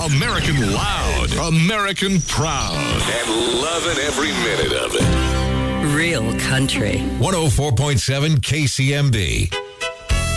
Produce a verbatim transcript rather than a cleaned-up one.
American loud, American proud, and loving every minute of it. Real country. one oh four point seven K C M B.